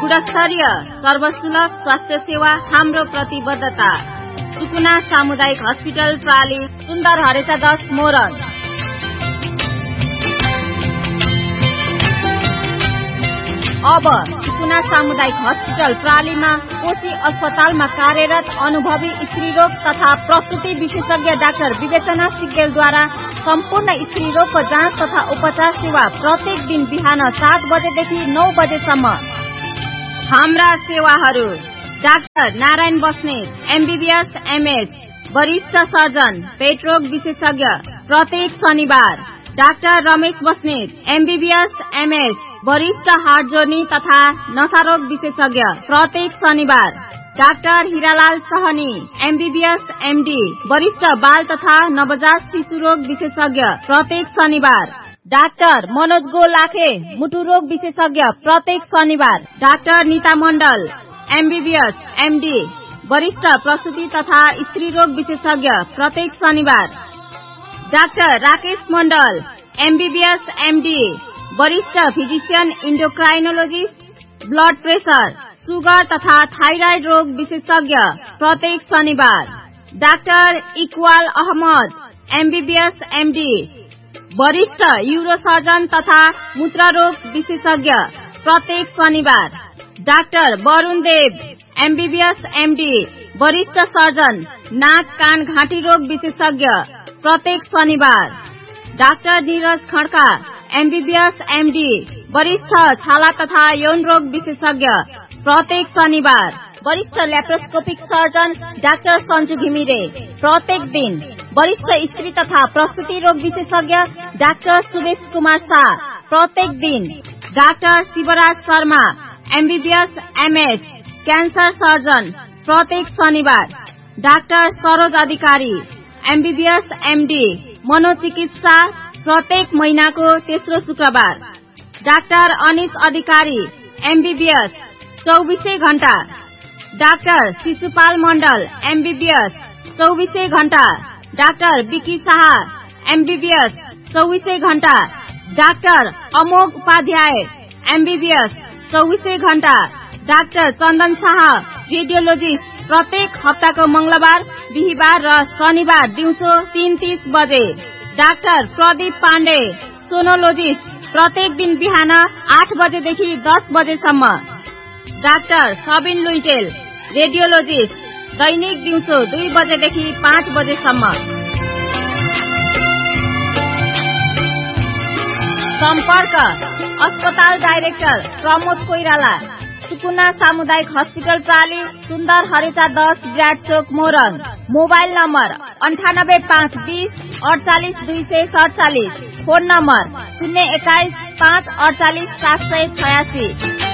गुणस्तरीय सर्वसुलभ स्वास्थ्य सेवा हाम्रो प्रतिबद्धता। सुकुना सामुदायिक हस्पिटल प्राली, सुन्दर हरेचा 10 मोरङ। अब सुकुना सामुदायिक हस्पिटल प्रालीमा कोशी अस्पतालमा कार्यरत अनुभवी स्त्रीरोग तथा प्रसुति विशेषज्ञ डाक्टर विवेचना सिग्देलद्वारा सम्पूर्ण स्त्रीरोगको जाँच तथा उपचार सेवा प्रत्येक दिन बिहान 7 बजेदेखि 9 बजेसम्म। हाम्रा सेवाहरू: doctor Narayan Basnet, MBBS MS, वरिष्ठ सर्जन, पेटरोग विशेषज्ञ, प्रत्येक शनिबार। Doctor Ramesh Basnet, MBBS MS, वरिष्ठ हार्ट जोर्नी तथा नशारोग विशेषज्ञ, प्रत्येक शनिबार। Doctor Hiralal Sahni, MBBS MD, वरिष्ठ बाल तथा नवजात शिशु रोग विशेषज्ञ, प्रत्येक शनिबार। डाक्टर मनोज गोलाखे, मुटु रोग विशेषज्ञ, प्रत्येक शनिबार। डाक्टर नीता मण्डल, MBBS MD, वरिष्ठ प्रसुति तथा स्त्री रोग विशेषज्ञ, प्रत्येक शनिबार। डाक्टर राकेश मण्डल, MBBS MD, वरिष्ठ फिजिशियन इन्डोक्राइनोलोजिस्ट, ब्लड प्रेशर, सुगर तथा थाइराइड रोग विशेषज्ञ, प्रत्येक शनिबार। Doctor Iqbal Ahmad, MBBS MD, वरिष्ठ यूरोसर्जन तथा मूत्ररोग विशेषज्ञ, प्रत्येक शनिबार। डाक्टर वरुण देव, MBBS MD, वरिष्ठ सर्जन, नाक कान घाँटी रोग विशेषज्ञ, प्रत्येक शनिबार। Doctor Neeraj Khadka, MBBS MD, वरिष्ठ छाला तथा यौन रोग विशेषज्ञ, प्रत्येक शनिबार। वरिष्ठ laparoscopic surgeon doctor Sanju Ghimire, प्रत्येक दिन। वरिष्ठ स्त्री तथा प्रसुति रोग विशेषज्ञ डाक्टर सुरेश कुमार शाह, प्रत्येक दिन। Doctor Shivraj Sharma, MBBS MS, cancer surgeon, प्रत्येक शनिबार। डाक्टर सरोज अधिकारी, MBBS MD, मनोचिकित्सा, प्रत्येक महिनाको तेस्रो शुक्रबार। डाक्टर अनिश अधिकारी, MBBS, 24 घण्टा। डाक्टर शिशुपाल मण्डल, MBBS, 24 घण्टा। डाक्टर विकी शाह, MBBS, 24 घण्टा। डाक्टर अमोघ उपाध्याय, MBBS, 24 घण्टा। डाक्टर चन्दन शाह, रेडियोलोजिस्ट, प्रत्येक हप्ताको मंगलबार, बिहीबार र शनिबार दिउँसो 3:30 बजे। डाक्टर प्रदीप पाण्डे, सोनोलोजिस्ट, प्रत्येक दिन बिहान 8 बजेदेखि 10 बजेसम्म। डाक्टर सबिन लुइटेल, रेडियोलोजिस्ट, दैनिक दिउँसो 2 बजेदेखि 5 बजेसम्म। सम्पर्क: अस्पताल डाइरेक्टर प्रमोद कोइराला, सुकुना सामुदायिक हस्पिटल प्राली, सुन्दर हरेचा 10 विराट चोक Morang. Mobile number 9852 48 247। Phone number 021 5 48 786।